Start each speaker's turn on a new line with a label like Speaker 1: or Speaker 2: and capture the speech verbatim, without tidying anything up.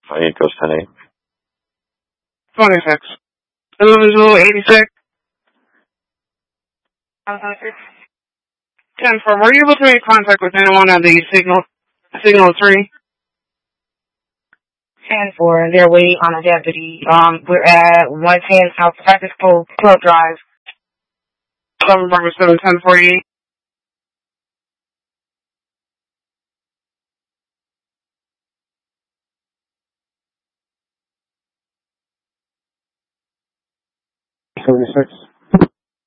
Speaker 1: eight goes ten eight.
Speaker 2: twenty-six. Visual eighty-six. ten four. Were you able to make contact with anyone on the signal, signal three?
Speaker 3: ten four. They're waiting on a deputy. Um, we're at one ten South Practice Club Drive.
Speaker 2: seven Bravo seven, ten forty-eight.
Speaker 1: seventy-six.